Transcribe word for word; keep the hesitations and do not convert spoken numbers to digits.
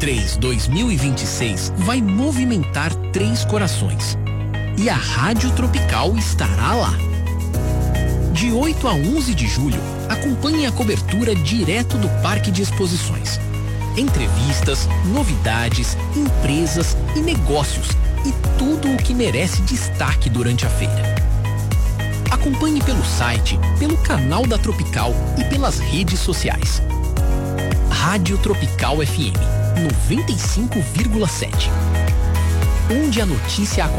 três dois mil e vinte e seis vai movimentar três corações. E a Rádio Tropical estará lá. De oito a onze de julho, acompanhe a cobertura direto do Parque de Exposições. Entrevistas, novidades, empresas e negócios e tudo o que merece destaque durante a feira. Acompanhe pelo site, pelo canal da Tropical e pelas redes sociais. Rádio Tropical F M noventa e cinco vírgula sete. Onde a notícia acontece.